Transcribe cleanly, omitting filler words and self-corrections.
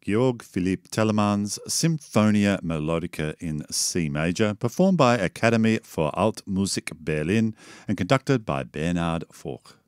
Georg Philipp Telemann's Symphonia Melodica in C major, performed by Academy für Altmusik Berlin and conducted by Bernhard Foch.